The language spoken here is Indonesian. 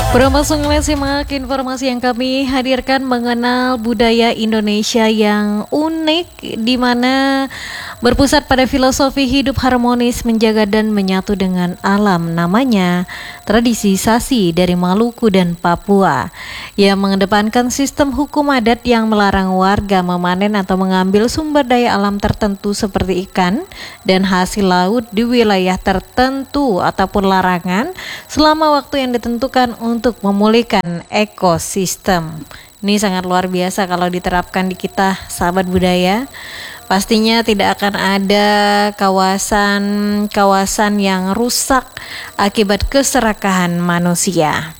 Langsung simak informasi yang kami hadirkan mengenal budaya Indonesia yang unik, di mana berpusat pada filosofi hidup harmonis, menjaga dan menyatu dengan alam. Namanya tradisi Sasi dari Maluku dan Papua, yang mengedepankan sistem hukum adat yang melarang warga memanen atau mengambil sumber daya alam tertentu seperti ikan dan hasil laut di wilayah tertentu ataupun larangan selama waktu yang ditentukan untuk memulihkan ekosistem. Ini sangat luar biasa kalau diterapkan di kita, sahabat budaya. Pastinya tidak akan ada kawasan yang rusak akibat keserakahan manusia.